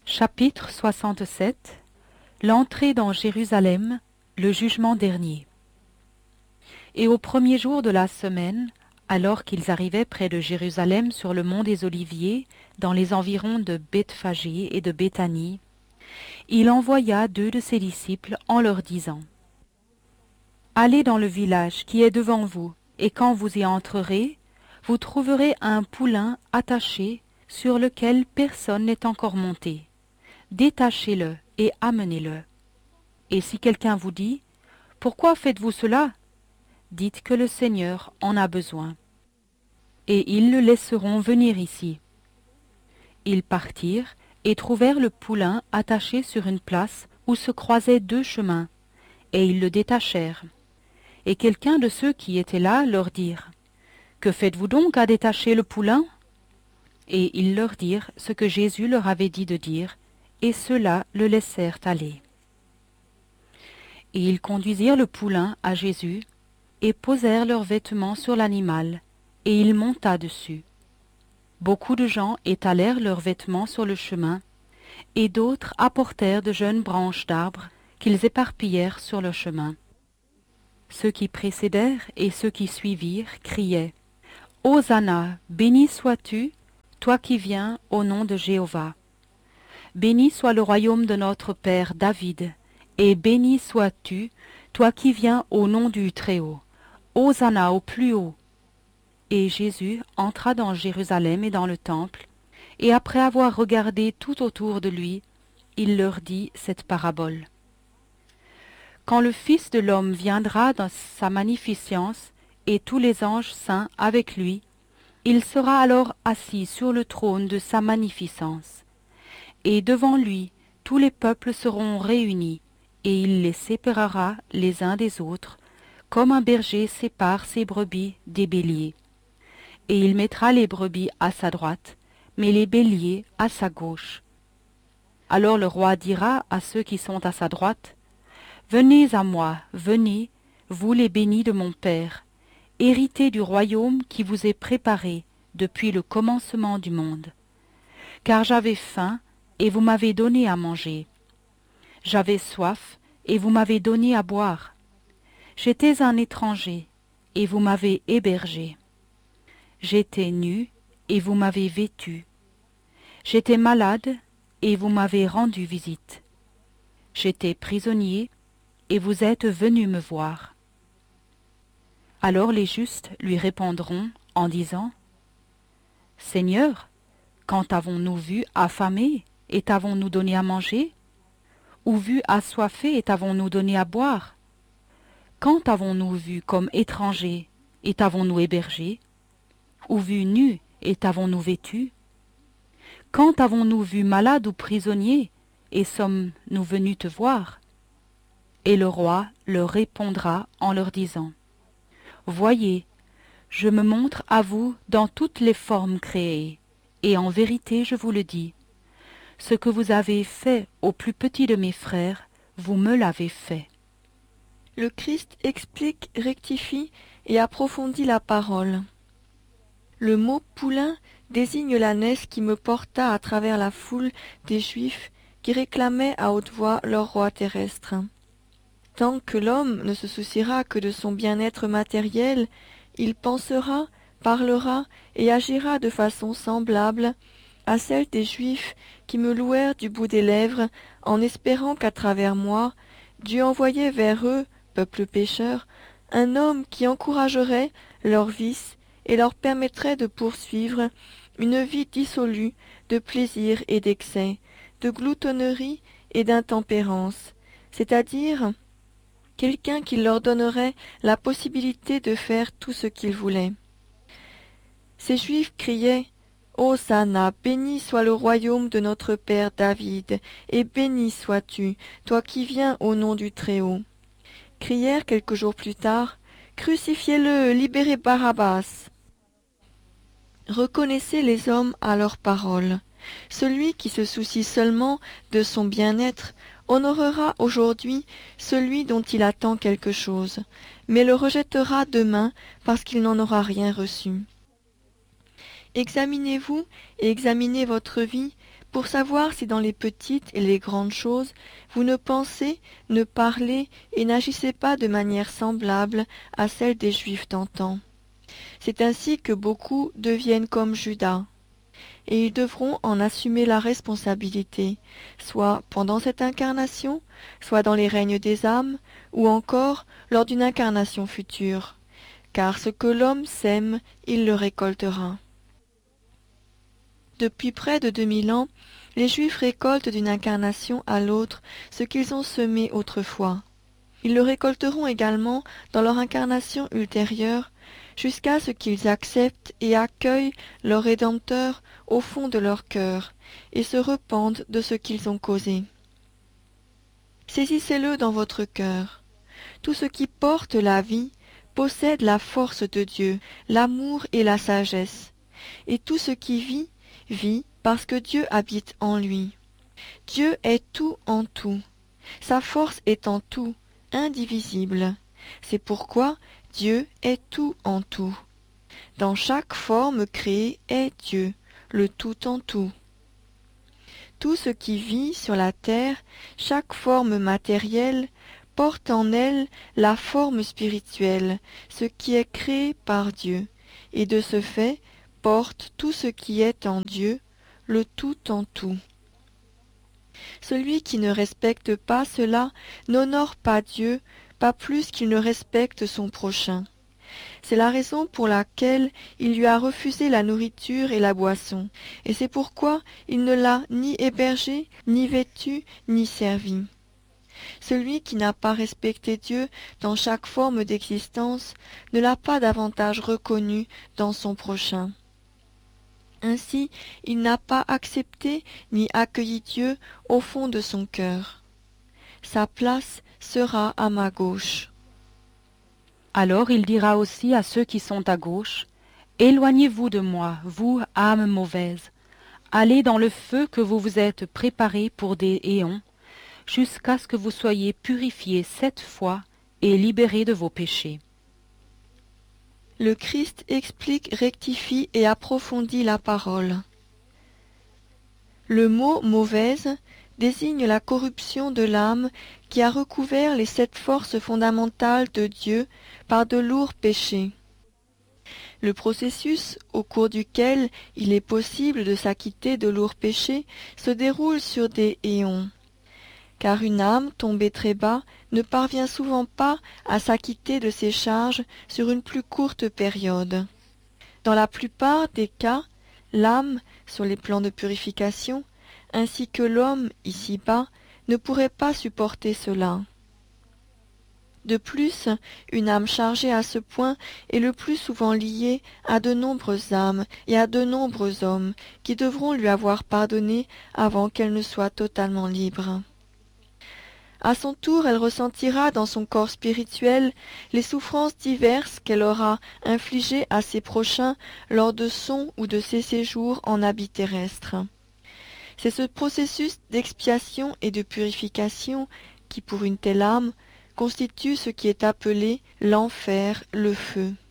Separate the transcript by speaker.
Speaker 1: Chapitre 67. L'entrée dans Jérusalem, le jugement dernier. Et au premier jour de la semaine, alors qu'ils arrivaient près de Jérusalem sur le mont des Oliviers, dans les environs de Bethphagée et de Béthanie, il envoya 2 de ses disciples en leur disant : Allez dans le village qui est devant vous, et quand vous y entrerez, vous trouverez un poulain attaché sur lequel personne n'est encore monté. Détachez-le et amenez-le. Et si quelqu'un vous dit : Pourquoi faites-vous cela ? Dites que le Seigneur en a besoin. Et ils le laisseront venir ici. Ils partirent et trouvèrent le poulain attaché sur une place où se croisaient 2 chemins, et ils le détachèrent. Et quelqu'un de ceux qui étaient là leur dirent : Que faites-vous donc à détacher le poulain ? Et ils leur dirent ce que Jésus leur avait dit de dire, et ceux-là le laissèrent aller. Et ils conduisirent le poulain à Jésus, et posèrent leurs vêtements sur l'animal, et il monta dessus. Beaucoup de gens étalèrent leurs vêtements sur le chemin, et d'autres apportèrent de jeunes branches d'arbres qu'ils éparpillèrent sur le chemin. Ceux qui précédèrent et ceux qui suivirent criaient : Hosanna, béni sois-tu, toi qui viens au nom de Jéhovah. Béni soit le royaume de notre Père David, et béni sois-tu, toi qui viens au nom du Très-Haut. Hosanna au plus haut. Et Jésus entra dans Jérusalem et dans le temple, et après avoir regardé tout autour de lui, il leur dit cette parabole. Quand le Fils de l'homme viendra dans sa magnificence, et tous les anges saints avec lui, il sera alors assis sur le trône de sa magnificence. Et devant lui, tous les peuples seront réunis, et il les séparera les uns des autres, comme un berger sépare ses brebis des béliers. Et il mettra les brebis à sa droite, mais les béliers à sa gauche. Alors le roi dira à ceux qui sont à sa droite : Venez à moi, venez, vous les bénis de mon Père, héritez du royaume qui vous est préparé depuis le commencement du monde. Car j'avais faim, et vous m'avez donné à manger. J'avais soif, et vous m'avez donné à boire. J'étais un étranger, et vous m'avez hébergé. J'étais nu, et vous m'avez vêtu. J'étais malade, et vous m'avez rendu visite. J'étais prisonnier, et vous êtes venus me voir. Alors les justes lui répondront en disant : Seigneur, quand t'avons-nous vu affamé, et t'avons-nous donné à manger ? Ou vu assoiffé, et t'avons-nous donné à boire ? Quand t'avons-nous vu comme étranger, et t'avons-nous hébergé ? Ou vu nu, et t'avons-nous vêtu ? Quand t'avons-nous vu malade ou prisonnier, et sommes-nous venus te voir ? Et le roi leur répondra en leur disant : Voyez, je me montre à vous dans toutes les formes créées, et en vérité je vous le dis, ce que vous avez fait au plus petit de mes frères, vous me l'avez fait.
Speaker 2: Le Christ explique, rectifie et approfondit la parole. Le mot poulain désigne l'ânesse qui me porta à travers la foule des Juifs qui réclamaient à haute voix leur roi terrestre. Tant que l'homme ne se souciera que de son bien-être matériel, il pensera, parlera et agira de façon semblable à celle des Juifs qui me louèrent du bout des lèvres en espérant qu'à travers moi, Dieu envoyait vers eux, peuple pécheur, un homme qui encouragerait leurs vices et leur permettrait de poursuivre une vie dissolue de plaisir et d'excès, de gloutonnerie et d'intempérance, c'est-à-dire quelqu'un qui leur donnerait la possibilité de faire tout ce qu'ils voulaient. Ces Juifs criaient : Hosanna, béni soit le royaume de notre Père David, et béni sois-tu, toi qui viens au nom du Très-Haut. Crièrent quelques jours plus tard : Crucifiez-le, libérez Barabbas. Reconnaissez les hommes à leurs paroles. Celui qui se soucie seulement de son bien-être honorera aujourd'hui celui dont il attend quelque chose, mais le rejettera demain parce qu'il n'en aura rien reçu. Examinez-vous et examinez votre vie, pour savoir si dans les petites et les grandes choses, vous ne pensez, ne parlez et n'agissez pas de manière semblable à celle des Juifs d'antan. C'est ainsi que beaucoup deviennent comme Judas, et ils devront en assumer la responsabilité, soit pendant cette incarnation, soit dans les règnes des âmes, ou encore lors d'une incarnation future, car ce que l'homme sème, il le récoltera. Depuis près de 2000 ans, les Juifs récoltent d'une incarnation à l'autre ce qu'ils ont semé autrefois. Ils le récolteront également dans leur incarnation ultérieure, jusqu'à ce qu'ils acceptent et accueillent leur Rédempteur au fond de leur cœur, et se repentent de ce qu'ils ont causé. Saisissez-le dans votre cœur. Tout ce qui porte la vie possède la force de Dieu, l'amour et la sagesse, et tout ce qui vit, vit parce que Dieu habite en lui. Dieu est tout en tout. Sa force est en tout, indivisible. C'est pourquoi Dieu est tout en tout. Dans chaque forme créée est Dieu, le tout en tout. Tout ce qui vit sur la terre, chaque forme matérielle, porte en elle la forme spirituelle, ce qui est créé par Dieu, et de ce fait porte tout ce qui est en Dieu, le tout en tout. Celui qui ne respecte pas cela n'honore pas Dieu, pas plus qu'il ne respecte son prochain. C'est la raison pour laquelle il lui a refusé la nourriture et la boisson, et c'est pourquoi il ne l'a ni hébergé, ni vêtu, ni servi. Celui qui n'a pas respecté Dieu dans chaque forme d'existence ne l'a pas davantage reconnu dans son prochain. Ainsi, il n'a pas accepté ni accueilli Dieu au fond de son cœur. Sa place sera à ma gauche.
Speaker 1: Alors il dira aussi à ceux qui sont à gauche, « Éloignez-vous de moi, vous, âmes mauvaises. Allez dans le feu que vous vous êtes préparés pour des éons, jusqu'à ce que vous soyez purifiés 7 fois et libérés de vos péchés. »
Speaker 2: Le Christ explique, rectifie et approfondit la parole. Le mot « mauvaise » désigne la corruption de l'âme qui a recouvert les 7 forces fondamentales de Dieu par de lourds péchés. Le processus au cours duquel il est possible de s'acquitter de lourds péchés se déroule sur des éons, car une âme tombée très bas ne parvient souvent pas à s'acquitter de ses charges sur une plus courte période. Dans la plupart des cas, l'âme, sur les plans de purification, ainsi que l'homme ici-bas, ne pourrait pas supporter cela. De plus, une âme chargée à ce point est le plus souvent liée à de nombreuses âmes et à de nombreux hommes qui devront lui avoir pardonné avant qu'elle ne soit totalement libre. À son tour, elle ressentira dans son corps spirituel les souffrances diverses qu'elle aura infligées à ses prochains lors de son ou de ses séjours en habit terrestre. C'est ce processus d'expiation et de purification qui, pour une telle âme, constitue ce qui est appelé l'enfer, le feu.